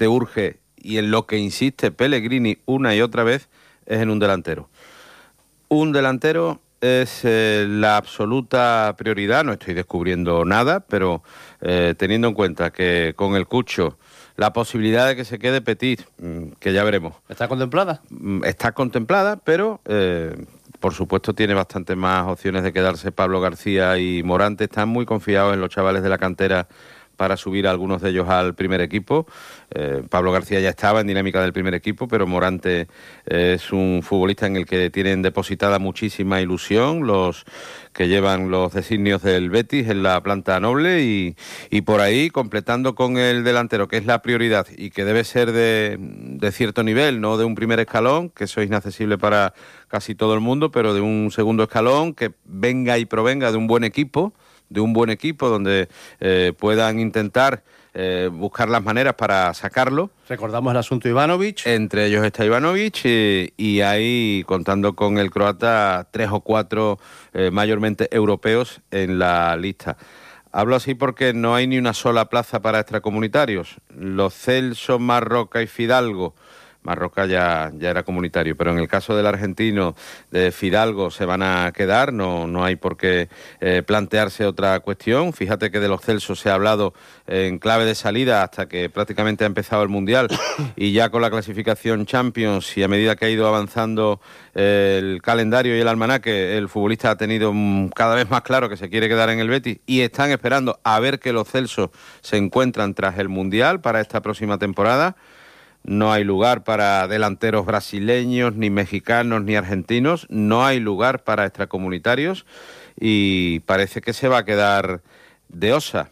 te urge y en lo que insiste Pellegrini una y otra vez es en un delantero. Un delantero es la absoluta prioridad, no estoy descubriendo nada, pero teniendo en cuenta que con el Cucho la posibilidad de que se quede Petit, que ya veremos. ¿Está contemplada? Está contemplada, pero por supuesto tiene bastante más opciones de quedarse Pablo García y Morante. Están muy confiados en los chavales de la cantera para subir a algunos de ellos al primer equipo. Pablo García ya estaba en dinámica del primer equipo, pero Morante es un futbolista en el que tienen depositada muchísima ilusión los que llevan los designios del Betis en la planta noble y por ahí completando con el delantero, que es la prioridad y que debe ser de cierto nivel, no de un primer escalón, que eso es inaccesible para casi todo el mundo, pero de un segundo escalón que venga y provenga de un buen equipo, donde puedan intentar buscar las maneras para sacarlo. Recordamos el asunto Ivanovic. Entre ellos está Ivanovic y ahí, contando con el croata, 3 o 4 mayormente europeos en la lista. Hablo así porque no hay ni una sola plaza para extracomunitarios. Los Celso, Marroca y Fidalgo. Marroca ya era comunitario, pero en el caso del argentino, de Fidalgo, se van a quedar, no hay por qué plantearse otra cuestión. Fíjate que de los Celsos se ha hablado en clave de salida hasta que prácticamente ha empezado el Mundial y ya con la clasificación Champions y a medida que ha ido avanzando el calendario y el almanaque, el futbolista ha tenido cada vez más claro que se quiere quedar en el Betis y están esperando a ver que los Celsos se encuentran tras el Mundial para esta próxima temporada. No hay lugar para delanteros brasileños, ni mexicanos, ni argentinos. No hay lugar para extracomunitarios y parece que se va a quedar de Osa.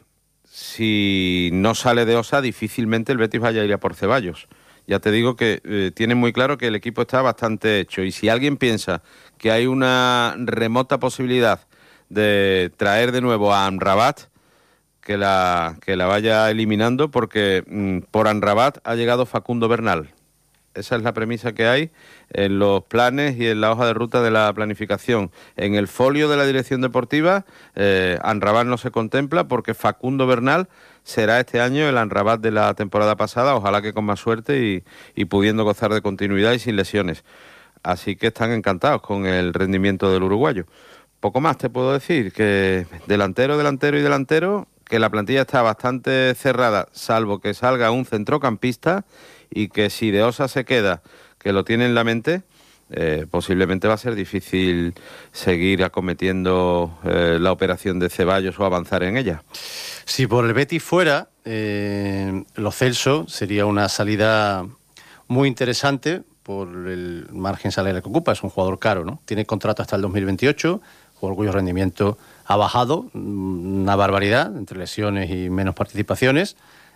Si no sale de Osa, difícilmente el Betis vaya a ir a por Ceballos. Ya te digo que tienen muy claro que el equipo está bastante hecho y si alguien piensa que hay una remota posibilidad de traer de nuevo a Amrabat, que la vaya eliminando porque por Amrabat ha llegado Facundo Bernal. Esa es la premisa que hay en los planes y en la hoja de ruta de la planificación. En el folio de la dirección deportiva, Amrabat no se contempla porque Facundo Bernal será este año el Amrabat de la temporada pasada, ojalá que con más suerte y pudiendo gozar de continuidad y sin lesiones. Así que están encantados con el rendimiento del uruguayo. Poco más te puedo decir, que delantero, que la plantilla está bastante cerrada, salvo que salga un centrocampista y que si De Osa se queda, que lo tiene en la mente, posiblemente va a ser difícil seguir acometiendo la operación de Ceballos o avanzar en ella. Si por el Betis fuera, Lo Celso sería una salida muy interesante por el margen salarial que ocupa. Es un jugador caro, ¿no? Tiene contrato hasta el 2028, jugador cuyo rendimiento ha bajado una barbaridad, entre lesiones y menos participaciones.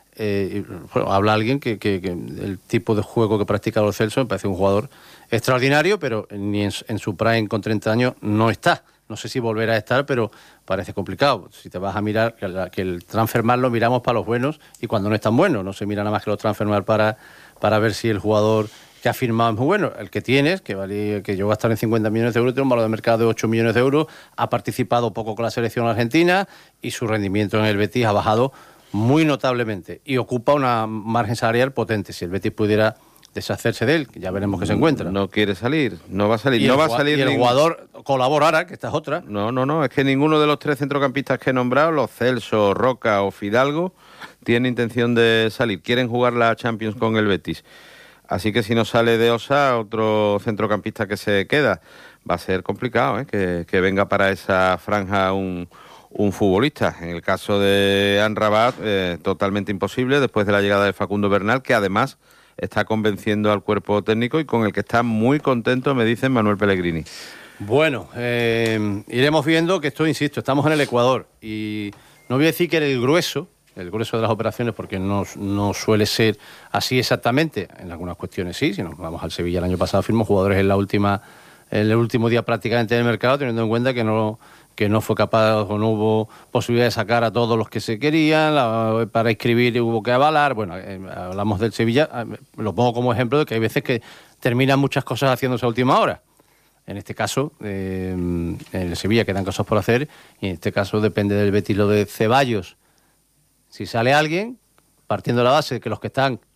Habla alguien que el tipo de juego que practica Lo Celso me parece un jugador extraordinario, pero ni en su prime con 30 años no está. No sé si volverá a estar, pero parece complicado. Si te vas a mirar, que el transfermar lo miramos para los buenos y cuando no es tan bueno. No se mira nada más que los transfermar para ver si el jugador que ha firmado es muy bueno. El que tienes, que llegó a estar en 50 millones de euros, tiene un valor de mercado de 8 millones de euros, ha participado poco con la selección argentina y su rendimiento en el Betis ha bajado muy notablemente y ocupa una margen salarial potente. Si el Betis pudiera deshacerse de él, que ya veremos que se encuentra. No quiere salir, no va a salir. Y el jugador colaborará, que esta es otra. No, es que ninguno de los 3 centrocampistas que he nombrado, los Celso, Roca o Fidalgo, tiene intención de salir. Quieren jugar la Champions con el Betis. Así que si no sale De Osa, otro centrocampista que se queda, va a ser complicado, que venga para esa franja un futbolista. En el caso de Amrabat, totalmente imposible, después de la llegada de Facundo Bernal, que además está convenciendo al cuerpo técnico y con el que está muy contento, me dicen Manuel Pellegrini. Bueno, iremos viendo que esto, insisto, estamos en el Ecuador y no voy a decir que era el grueso de las operaciones porque no suele ser así exactamente. En algunas cuestiones sí, si nos vamos al Sevilla el año pasado firmó jugadores en el último día prácticamente del mercado, teniendo en cuenta que no fue capaz o no hubo posibilidad de sacar a todos los que se querían, para inscribir hubo que avalar. Bueno, hablamos del Sevilla, lo pongo como ejemplo de que hay veces que terminan muchas cosas haciéndose a última hora. En este caso, en el Sevilla quedan cosas por hacer y en este caso depende del Betis lo de Ceballos. Si sale alguien, partiendo de la base de que los que están